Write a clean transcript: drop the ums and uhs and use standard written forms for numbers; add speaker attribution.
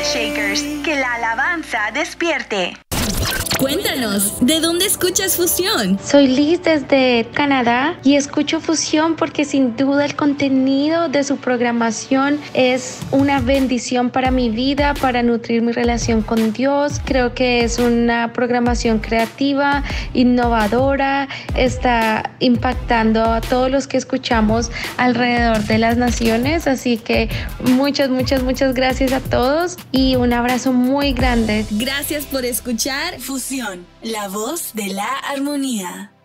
Speaker 1: Shakers, que la alabanza despierte.
Speaker 2: Cuéntanos, ¿de dónde escuchas Fusión?
Speaker 3: Soy Liz desde Canadá y escucho Fusión porque sin duda el contenido de su programación es una bendición para mi vida, para nutrir mi relación con Dios. Creo que es una programación creativa, innovadora, está impactando a todos los que escuchamos alrededor de las naciones. Así que muchas gracias a todos y un abrazo muy grande.
Speaker 2: Gracias por escuchar
Speaker 4: Fusión, la voz de la armonía.